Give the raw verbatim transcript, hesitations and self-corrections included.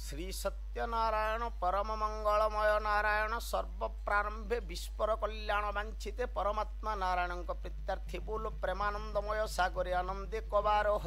श्री सत्यनारायण परम मंगलमय नारायण सर्व प्रारंभे विस्पर कल्याण वांछिते परमात्मा नारायण प्रीत्यार्थी बोल प्रेमानंदमय सागरे आनंदे कबारो